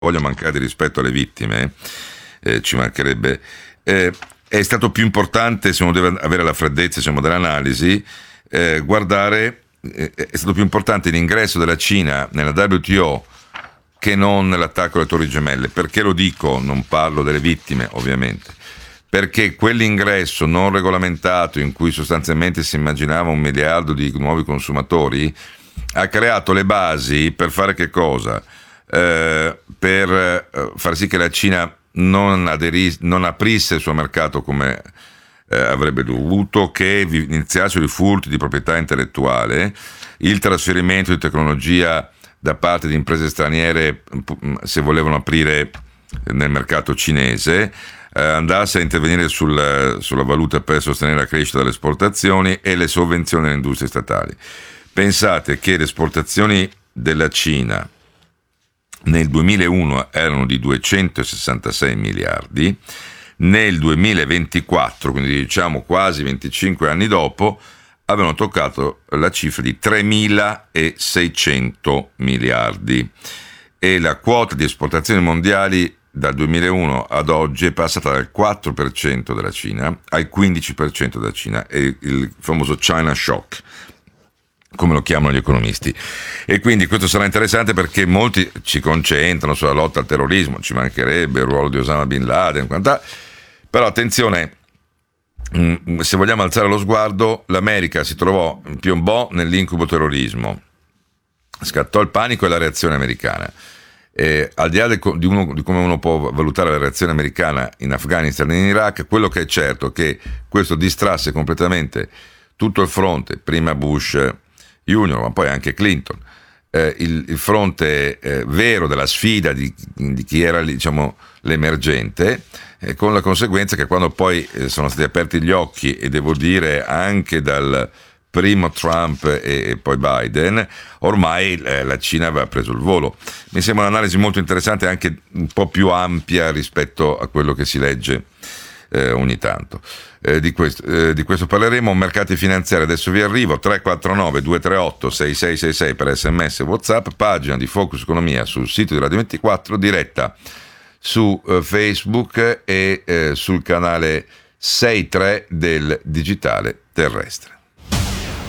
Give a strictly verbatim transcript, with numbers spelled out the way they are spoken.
voglio mancare di rispetto alle vittime, eh, ci mancherebbe, eh, è stato più importante, se uno deve avere la freddezza, diciamo, dell'analisi, eh, guardare, eh, è stato più importante l'ingresso della Cina nella W T O che non l'attacco alle Torri Gemelle. Perché lo dico? Non parlo delle vittime, ovviamente. Perché quell'ingresso non regolamentato, in cui sostanzialmente si immaginava un miliardo di nuovi consumatori, ha creato le basi per fare che cosa? Eh, per eh, far sì che la Cina non, aderisse, non aprisse il suo mercato come eh, avrebbe dovuto, che iniziassero i furti di proprietà intellettuale, il trasferimento di tecnologia da parte di imprese straniere se volevano aprire nel mercato cinese, eh, andasse a intervenire sul, sulla valuta per sostenere la crescita delle esportazioni e le sovvenzioni alle industrie statali. Pensate che le esportazioni della Cina nel duemilauno erano di duecentosessantasei miliardi, nel duemilaventiquattro, quindi diciamo quasi venticinque anni dopo, avevano toccato la cifra di tremilaseicento miliardi e la quota di esportazioni mondiali dal duemilauno ad oggi è passata dal quattro per cento della Cina al quindici per cento della Cina, è il famoso China Shock, come lo chiamano gli economisti. E quindi questo sarà interessante perché molti ci concentrano sulla lotta al terrorismo, ci mancherebbe il ruolo di Osama Bin Laden, quant'altro. Però attenzione, se vogliamo alzare lo sguardo, l'America si trovò in Piombò nell'incubo terrorismo, scattò il panico e la reazione americana. E al di là di, uno, di come uno può valutare la reazione americana in Afghanistan e in Iraq, quello che è certo è che questo distrasse completamente tutto il fronte, prima Bush Junior, ma poi anche Clinton, eh, il, il fronte eh, vero della sfida di, di chi era, diciamo, l'emergente, eh, con la conseguenza che quando poi eh, sono stati aperti gli occhi, e devo dire anche dal primo Trump e, e poi Biden, ormai eh, la Cina aveva preso il volo. Mi sembra un'analisi molto interessante, anche un po' più ampia rispetto a quello che si legge eh, ogni tanto. Eh, di, questo, eh, di questo parleremo. Mercati finanziari, adesso vi arrivo. Tre quattro nove due tre otto sei sei sei sei per sms e WhatsApp, pagina di Focus Economia sul sito di Radio ventiquattro, diretta su eh, Facebook e eh, sul canale sei tre del digitale terrestre.